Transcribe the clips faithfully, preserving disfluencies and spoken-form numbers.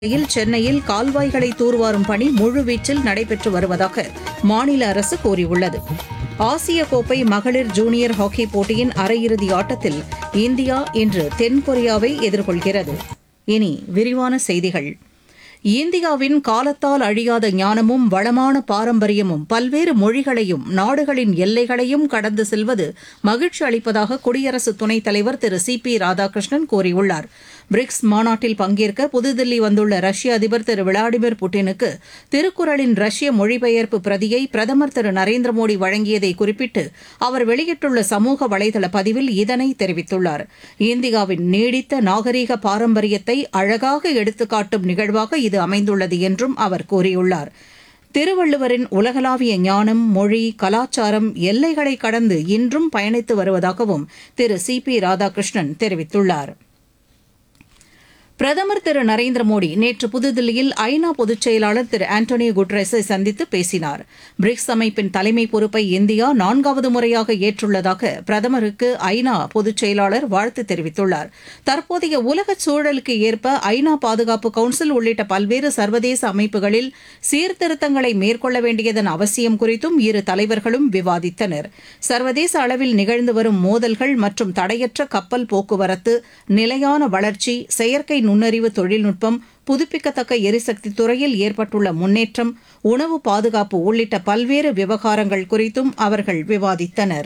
சென்னையில் கால்வாய்களை தூர்வாரும் பணி முழுவீச்சில் நடைபெற்று வருவதாக மாநில அரசு கூறியுள்ளது. ஆசிய கோப்பை மகளிர் ஜூனியர் ஹாக்கி போட்டியின் அரையிறுதி ஆட்டத்தில் இந்தியா இன்று தென்கொரியாவை எதிர்கொள்கிறது. இனி விரிவான செய்திகள். இந்தியாவின் காலத்தால் அழியாத ஞானமும் வளமான பாரம்பரியமும் பல்வேறு மொழிகளையும் நாடுகளின் எல்லைகளையும் கடந்து செல்வது மகிழ்ச்சி அளிப்பதாக குடியரசு துணைத் தலைவர் திரு சி பி ராதாகிருஷ்ணன் கூறியுள்ளார். பிரிக்ஸ் மாநாட்டில் பங்கேற்க புதுதில்லி வந்துள்ள ரஷ்ய அதிபர் திரு விளாடிமிர் புட்டினுக்கு திருக்குறளின் ரஷ்ய மொழிபெயர்ப்பு பிரதியை பிரதமர் திரு நரேந்திர மோடி வழங்கியதை குறிப்பிட்டு அவர் வெளியிட்டுள்ள சமூக வலைதள பதிவில் இதனை தெரிவித்துள்ளார். இந்தியாவின் நீடித்த நாகரீக பாரம்பரியத்தை அழகாக எடுத்துக்காட்டும் நிகழ்வாக இது அமைந்துள்ளது என்றும் அவர் கூறியுள்ளார். திருவள்ளுவரின் உலகளாவிய ஞானம், மொழி, கலாச்சாரம் எல்லைகளை கடந்து இன்றும் பயணித்து வருவதாகவும் திரு சி பி ராதாகிருஷ்ணன் தெரிவித்துள்ளார். பிரதமர் திரு நரேந்திர மோடி நேற்று புதுதில்லியில் ஐநா பொதுச் செயலாளர் திரு ஆண்டோனியோ குட்ரஸை சந்தித்து பேசினார். பிரிக்ஸ் அமைப்பின் தலைமை பொறுப்பை இந்தியா நான்காவது முறையாக ஏற்றுள்ளதாக பிரதமருக்கு ஐநா பொதுச் செயலாளர் வாழ்த்து தெரிவித்துள்ளார். தற்போதைய உலக சூழலுக்கு ஏற்ப ஐநா பாதுகாப்பு கவுன்சில் உள்ளிட்ட பல்வேறு சர்வதேச அமைப்புகளில் சீர்திருத்தங்களை மேற்கொள்ள வேண்டியதன் அவசியம் குறித்தும் இரு தலைவர்களும் விவாதித்தனர். சர்வதேச அளவில் நிகழ்ந்து வரும் மோதல்கள் மற்றும் தடையற்ற கப்பல் போக்குவரத்து, நிலையான வளர்ச்சி, செயற்கை நுண்ணறிவு தொழில்நுட்பம், புதுப்பிக்கத்தக்க எரிசக்தி துறையில் ஏற்பட்டுள்ள முன்னேற்றம், உணவு பாதுகாப்பு உள்ளிட்ட பல்வேறு விவகாரங்கள் குறித்தும் அவர்கள் விவாதித்தனர்.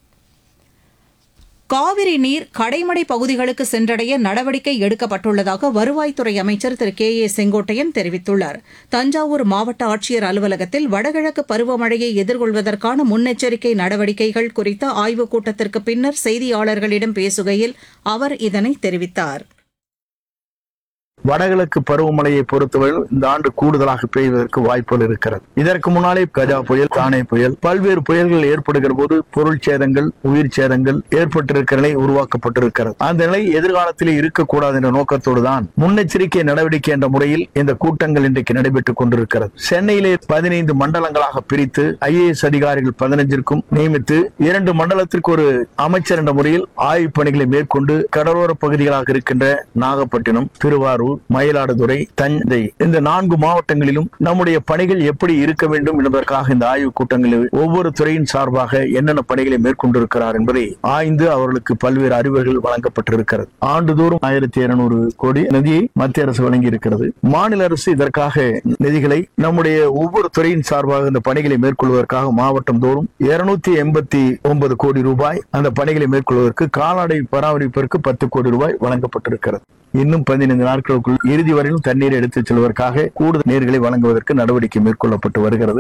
காவிரி நீர் கடைமடை பகுதிகளுக்கு சென்றடைய நடவடிக்கை எடுக்கப்பட்டுள்ளதாக வருவாய்த்துறை அமைச்சர் திரு கே ஏ செங்கோட்டையன் தெரிவித்துள்ளார். தஞ்சாவூர் மாவட்ட ஆட்சியர் அலுவலகத்தில் வடகிழக்கு பருவமழையை எதிர்கொள்வதற்கான முன்னெச்சரிக்கை நடவடிக்கைகள் குறித்த ஆய்வுக் கூட்டத்திற்கு பின்னர் செய்தியாளர்களிடம் பேசுகையில் அவர் இதனை தெரிவித்தார். வடகிழக்கு பருவமழையை பொறுத்தவரையில் இந்த ஆண்டு கூடுதலாக பெய்வதற்கு வாய்ப்புகள் இருக்கிறது. இதற்கு முன்னாலே கஜா புயல், தானே புயல், பல்வேறு புயல்கள் ஏற்படுகிற போது பொருள் சேதங்கள், உயிர் சேதங்கள் ஏற்பட்டிருக்கிற நிலை உருவாக்கப்பட்டிருக்கிறது. அந்த நிலை எதிர்காலத்திலே இருக்கக்கூடாது என்ற நோக்கத்தோடு தான் முன்னெச்சரிக்கை நடவடிக்கை என்ற முறையில் இந்த கூட்டங்கள் இன்றைக்கு நடைபெற்றுக் கொண்டிருக்கிறது. சென்னையிலே பதினைந்து மண்டலங்களாக பிரித்து ஐ ஏ எஸ் அதிகாரிகள் பதினைஞ்சிற்கும் நியமித்து இரண்டு மண்டலத்திற்கு ஒரு அமைச்சர் என்ற முறையில் ஆய்வுப் பணிகளை மேற்கொண்டு கடலோர பகுதிகளாக இருக்கின்ற நாகப்பட்டினம், திருவாரூர், மயிலாடுதுறை, தஞ்சை இந்த நான்கு மாவட்டங்களிலும் நம்முடைய பணிகள் எப்படி இருக்க வேண்டும் என்பதற்காக இந்த ஆய்வுக் கூட்டங்களில் ஒவ்வொரு துறையின் சார்பாக என்னென்ன பணிகளை மேற்கொண்டிருக்கிறார் என்பதை ஆய்ந்து அவர்களுக்கு பல்வேறு அறிவுரைகள் வழங்கப்பட்டிருக்கிறது. ஆண்டுதோறும் ஆயிரத்தி இருநூறு கோடி நிதியை மத்திய அரசு வழங்கி இருக்கிறது. மாநில அரசு இதற்காக நிதிகளை நம்முடைய ஒவ்வொரு துறையின் சார்பாக இந்த பணிகளை மேற்கொள்வதற்காக மாவட்டம் தோறும் இருநூத்தி எண்பத்தி ஒன்பது கோடி ரூபாய் அந்த பணிகளை மேற்கொள்வதற்கு, கால்நடை பராமரிப்பிற்கு பத்து கோடி ரூபாய் வழங்கப்பட்டிருக்கிறது. இன்னும் பதினைந்து நாட்களுக்குள் இறுதி வரையிலும் தண்ணீரை எடுத்துச் செல்வதற்காக கூடுதல் நீர்களை வழங்குவதற்கு நடவடிக்கை மேற்கொள்ளப்பட்டு வருகிறது.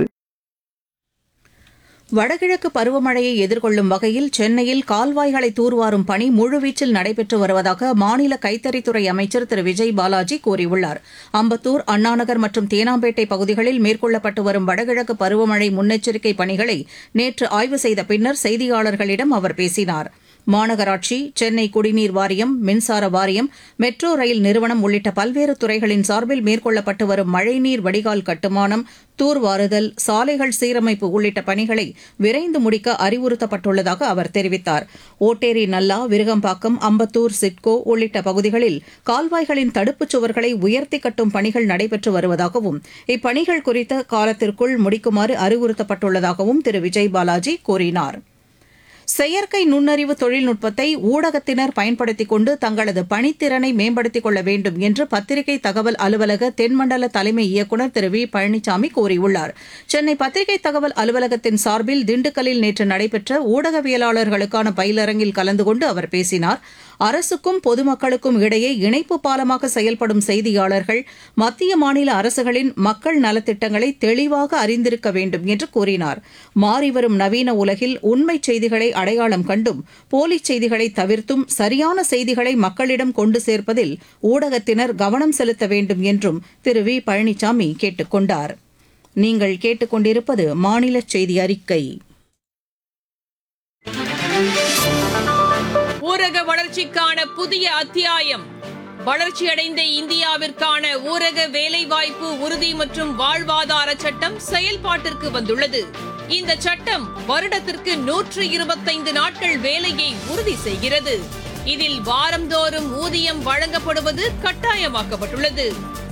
வடகிழக்கு பருவமழையை எதிர்கொள்ளும் வகையில் சென்னையில் கால்வாய்களை தூர்வாரும் பணி முழுவீச்சில் நடைபெற்று வருவதாக மாநில கைத்தறித்துறை அமைச்சர் திரு விஜய் பாலாஜி கூறியுள்ளார். அம்பத்தூர், அண்ணாநகர் மற்றும் தேனாம்பேட்டை பகுதிகளில் மேற்கொள்ளப்பட்டு வரும் வடகிழக்கு பருவமழை முன்னெச்சரிக்கை பணிகளை நேற்று ஆய்வு செய்த பின்னர் செய்தியாளர்களிடம் அவர் பேசினார். மாநகராட்சி, சென்னை குடிநீர் வாரியம், மின்சார வாரியம், மெட்ரோ ரயில் நிறுவனம் உள்ளிட்ட பல்வேறு துறைகளின் சார்பில் மேற்கொள்ளப்பட்டு வரும் மழைநீர் வடிகால் கட்டுமானம், தூர்வாறுதல், சாலைகள் சீரமைப்பு உள்ளிட்ட பணிகளை விரைந்து முடிக்க அறிவுறுத்தப்பட்டுள்ளதாக அவர் தெரிவித்தார். ஓட்டேரி நல்லா, விருகம்பாக்கம், அம்பத்தூர், சிட்கோ உள்ளிட்ட பகுதிகளில் கால்வாய்களின் தடுப்புச் சுவர்களை உயர்த்தி கட்டும் பணிகள் நடைபெற்று வருவதாகவும் இப்பணிகள் குறித்த காலத்திற்குள் முடிக்குமாறு அறிவுறுத்தப்பட்டுள்ளதாகவும் திரு விஜய் பாலாஜி கூறினார். செயற்கை நுண்ணறிவு தொழில்நுட்பத்தை ஊடகத்தினர் பயன்படுத்திக் கொண்டு தங்களது பணித்திறனை மேம்படுத்திக் கொள்ள வேண்டும் என்று பத்திரிகை தகவல் அலுவலக தென்மண்டல தலைமை இயக்குநர் திரு வி பழனிசாமி கூறியுள்ளார். சென்னை பத்திரிகை தகவல் அலுவலகத்தின் சார்பில் திண்டுக்கல்லில் நேற்று நடைபெற்ற ஊடகவியலாளர்களுக்கான பயிலரங்கில் கலந்து கொண்டு அவர் பேசினார். அரசுக்கும் பொதுமக்களுக்கும் இடையே இணைப்பு பாலமாக செயல்படும் செய்தியாளர்கள் மத்திய மாநில அரசுகளின் மக்கள் நலத்திட்டங்களை தெளிவாக அறிந்திருக்க வேண்டும் என்று கூறினார். மாறிவரும் நவீன உலகில் உண்மைச் செய்திகளை அடையாளம் கண்டும் போலிச் செய்திகளை தவிர்த்தும் சரியான செய்திகளை மக்களிடம் கொண்டு சேர்ப்பதில் ஊடகத்தினர் கவனம் செலுத்த வேண்டும் என்றும் திரு வி பழனிசாமி கேட்டுக் கொண்டார். நீங்கள் கேட்டுக் கொண்டிருப்பது மாநில செய்தி அறிக்கை. ஊரக வளர்ச்சிக்கான புதிய அத்தியாயம். வளர்ச்சியடைந்த இந்தியாவிற்கான ஊரக வேலைவாய்ப்பு உறுதி மற்றும் வாழ்வாதார சட்டம் செயல்பாட்டிற்கு வந்துள்ளது. இந்த சட்டம் வருடத்திற்கு நூற்று இருபத்தைந்து நாட்கள் வேலையை உறுதி செய்கிறது. இதில் வாரந்தோறும் ஊதியம் வழங்கப்படுவது கட்டாயமாக்கப்பட்டுள்ளது.